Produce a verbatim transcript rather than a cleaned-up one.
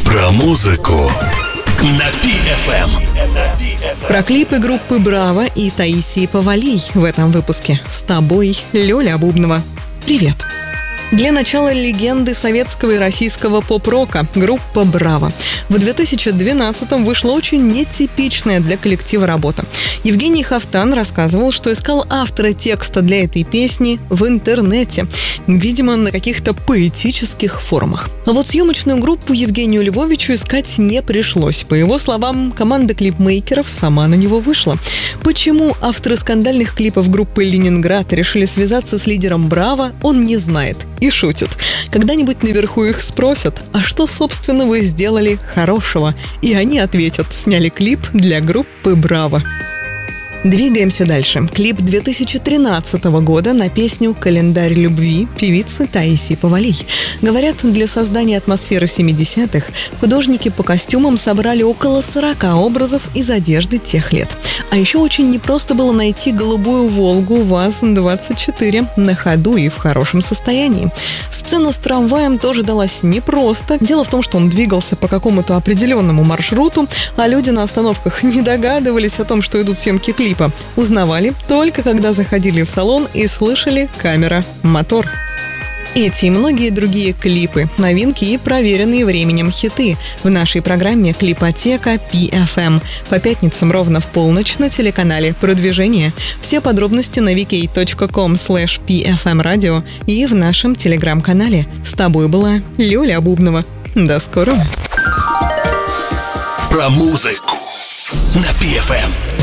Про музыку на пи эф эм. Про клипы группы «Браво» и Таисии Повалий в этом выпуске. С тобой Лёля Бубнова. Привет! Для начала легенды советского и российского поп-рока группа «Браво». В две тысячи двенадцатом вышла очень нетипичная для коллектива работа. Евгений Хафтан рассказывал, что искал автора текста для этой песни в интернете, видимо, на каких-то поэтических форумах. А вот съемочную группу Евгению Львовичу искать не пришлось. По его словам, команда клипмейкеров сама на него вышла. Почему авторы скандальных клипов группы «Ленинград» решили связаться с лидером «Браво», он не знает. И шутит. Когда-нибудь наверху их спросят, а что, собственно, вы сделали хорошего? И они ответят, сняли клип для группы «Браво». Двигаемся дальше. Клип две тысячи тринадцатого года на песню «Календарь любви» певицы Таисии Повалий. Говорят, для создания атмосферы семидесятых художники по костюмам собрали около сорока образов из одежды тех лет. А еще очень непросто было найти голубую «Волгу» ВАЗ двадцать четыре на ходу и в хорошем состоянии. Сцена с трамваем тоже далась непросто. Дело в том, что он двигался по какому-то определенному маршруту, а люди на остановках не догадывались о том, что идут съемки клипа. Узнавали только когда заходили в салон и слышали «камера, мотор». Эти и многие другие клипы, новинки и проверенные временем хиты в нашей программе «Клипотека пи эф эм» по пятницам ровно в полночь на телеканале «Продвижение». Все подробности на ви кей точка ком слэш пи эф эм радио и в нашем телеграм-канале. С тобой была Лёля Бубнова. До скорого! Про музыку на пи эф эм.